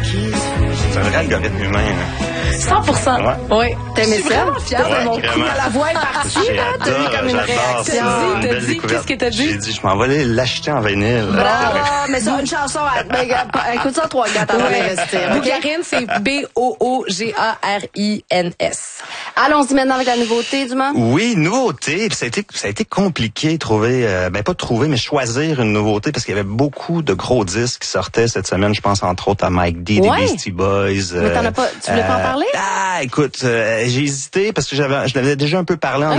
C'est un vrai algorithme humain. 100%. Ouais. Oui. T'aimais ça? Vraiment fière de mon coup. vraiment. Quand la voix est partie, là, t'as eu comme une réaction. Ça. Une T'as belle dit, découverte. qu'est-ce que t'as dit? J'ai dit, je m'en vais aller l'acheter en vinyle. Bravo! Mais ça, une chanson, écoute ça 3-4 avant d'investir. Bougarins, c'est B-O-O-G-A-R-I-N-S. Allons-y maintenant avec la nouveauté, Dumas. Oui, nouveauté. Puis ça a été compliqué de trouver, pas trouver, mais choisir une nouveauté parce qu'il y avait beaucoup de gros disques qui sortaient cette semaine. Je pense entre autres à Mike D, des Beastie Boys. Mais t'en as pas, tu voulais pas en parler? Écoute, j'ai hésité parce que je l'avais déjà un peu parlé en